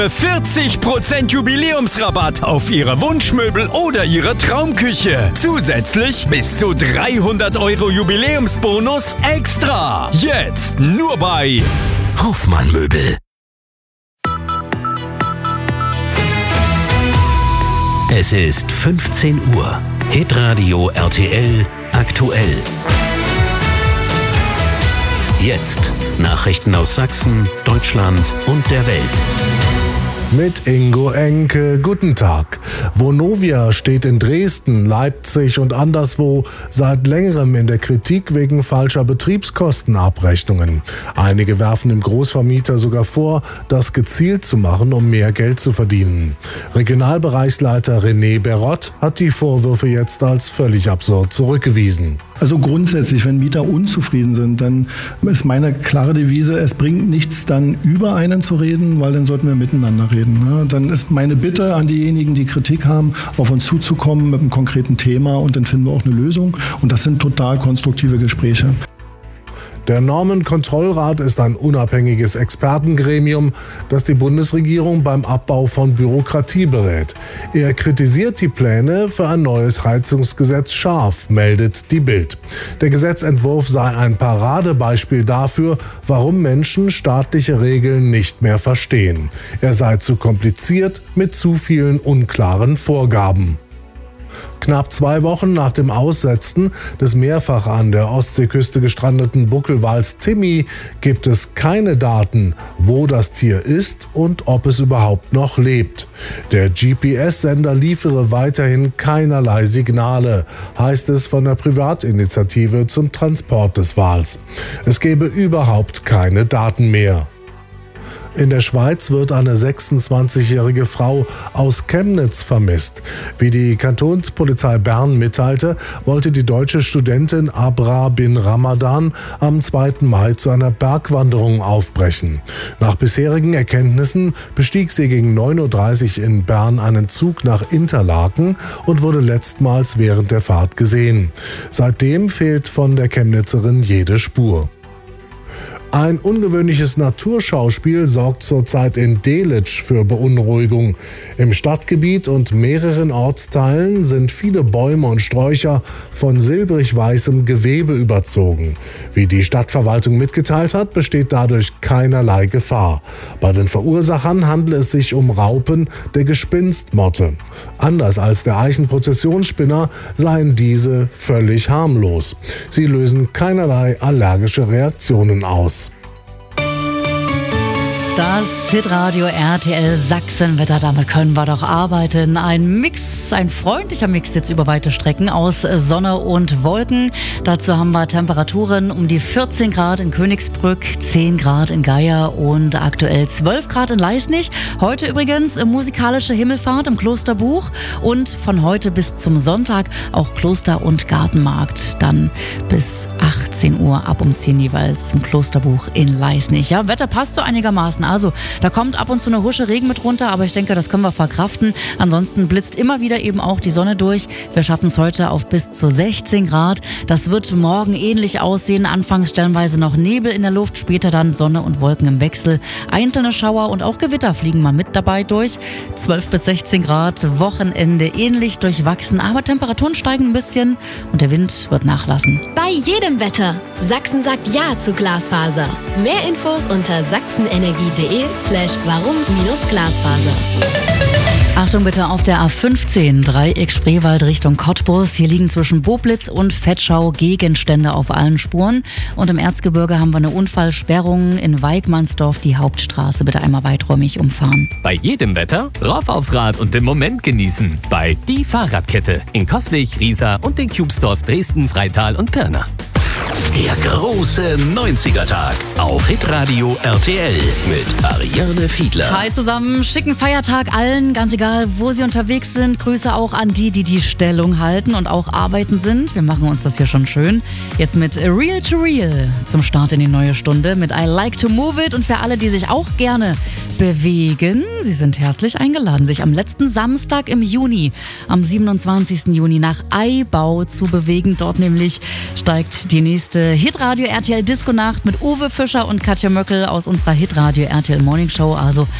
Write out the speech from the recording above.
40% Jubiläumsrabatt auf Ihre Wunschmöbel oder Ihre Traumküche. Zusätzlich bis zu 300 € Jubiläumsbonus extra. Jetzt nur bei Hofmann Möbel. Es ist 15 Uhr. Hitradio RTL aktuell. Jetzt Nachrichten aus Sachsen, Deutschland und der Welt. Mit Ingo Enke, guten Tag. Vonovia steht in Dresden, Leipzig und anderswo seit längerem in der Kritik wegen falscher Betriebskostenabrechnungen. Einige werfen dem Großvermieter sogar vor, das gezielt zu machen, um mehr Geld zu verdienen. Regionalbereichsleiter René Berrott hat die Vorwürfe jetzt als völlig absurd zurückgewiesen. Also grundsätzlich, wenn Mieter unzufrieden sind, dann ist meine klare Devise, es bringt nichts, dann über einen zu reden, weil dann sollten wir miteinander reden. Dann ist meine Bitte an diejenigen, die Kritik haben, auf uns zuzukommen mit einem konkreten Thema und dann finden wir auch eine Lösung. Und das sind total konstruktive Gespräche. Der Normenkontrollrat ist ein unabhängiges Expertengremium, das die Bundesregierung beim Abbau von Bürokratie berät. Er kritisiert die Pläne für ein neues Heizungsgesetz scharf, meldet die Bild. Der Gesetzentwurf sei ein Paradebeispiel dafür, warum Menschen staatliche Regeln nicht mehr verstehen. Er sei zu kompliziert mit zu vielen unklaren Vorgaben. Knapp 2 Wochen nach dem Aussetzen des mehrfach an der Ostseeküste gestrandeten Buckelwals Timmy gibt es keine Daten, wo das Tier ist und ob es überhaupt noch lebt. Der GPS-Sender liefere weiterhin keinerlei Signale, heißt es von der Privatinitiative zum Transport des Wals. Es gebe überhaupt keine Daten mehr. In der Schweiz wird eine 26-jährige Frau aus Chemnitz vermisst. Wie die Kantonspolizei Bern mitteilte, wollte die deutsche Studentin Abra bin Ramadan am 2. Mai zu einer Bergwanderung aufbrechen. Nach bisherigen Erkenntnissen bestieg sie gegen 9:30 Uhr in Bern einen Zug nach Interlaken und wurde letztmals während der Fahrt gesehen. Seitdem fehlt von der Chemnitzerin jede Spur. Ein ungewöhnliches Naturschauspiel sorgt zurzeit in Delitzsch für Beunruhigung. Im Stadtgebiet und mehreren Ortsteilen sind viele Bäume und Sträucher von silbrig-weißem Gewebe überzogen. Wie die Stadtverwaltung mitgeteilt hat, besteht dadurch keinerlei Gefahr. Bei den Verursachern handelt es sich um Raupen der Gespinstmotte. Anders als der Eichenprozessionsspinner seien diese völlig harmlos. Sie lösen keinerlei allergische Reaktionen aus. Das Hitradio RTL Sachsenwetter, damit können wir doch arbeiten. Ein freundlicher Mix jetzt über weite Strecken aus Sonne und Wolken. Dazu haben wir Temperaturen um die 14 Grad in Königsbrück, 10 Grad in Geier und aktuell 12 Grad in Leisnig. Heute übrigens musikalische Himmelfahrt im Klosterbuch und von heute bis zum Sonntag auch Kloster- und Gartenmarkt. Dann bis 18 Uhr ab um 10 jeweils im Klosterbuch in Leisnig. Ja, Wetter passt so einigermaßen. Also, da kommt ab und zu eine Husche Regen mit runter, aber ich denke, das können wir verkraften. Ansonsten blitzt immer wieder eben auch die Sonne durch. Wir schaffen es heute auf bis zu 16 Grad. Das wird morgen ähnlich aussehen. Anfangs stellenweise noch Nebel in der Luft, später dann Sonne und Wolken im Wechsel. Einzelne Schauer und auch Gewitter fliegen mal mit dabei durch. 12 bis 16 Grad, Wochenende ähnlich durchwachsen, aber Temperaturen steigen ein bisschen und der Wind wird nachlassen. Bei jedem Wetter. Sachsen sagt Ja zu Glasfaser. Mehr Infos unter sachsenenergie.de/warum-Glasfaser. Achtung bitte auf der A15, Dreieck Spreewald Richtung Cottbus. Hier liegen zwischen Boblitz und Vetschau Gegenstände auf allen Spuren. Und im Erzgebirge haben wir eine Unfallsperrung in Weigmannsdorf, die Hauptstraße. Bitte einmal weiträumig umfahren. Bei jedem Wetter rauf aufs Rad und den Moment genießen. Bei Die Fahrradkette in Coswig, Riesa und den Cube Stores Dresden, Freital und Pirna. Der große 90er-Tag auf Hitradio RTL mit Ariane Fiedler. Hi zusammen, schicken Feiertag allen, ganz egal, wo Sie unterwegs sind. Grüße auch an die, die die Stellung halten und auch arbeiten sind. Wir machen uns das hier schon schön. Jetzt mit Real to Real zum Start in die neue Stunde mit I Like to Move It. Und für alle, die sich auch gerne bewegen, Sie sind herzlich eingeladen, sich am letzten Samstag im Juni, am 27. Juni nach Eibau zu bewegen. Dort nämlich steigt die nächste Hitradio RTL Disco Nacht mit Uwe Fischer und Katja Möckel aus unserer Hitradio RTL Morning Show. Also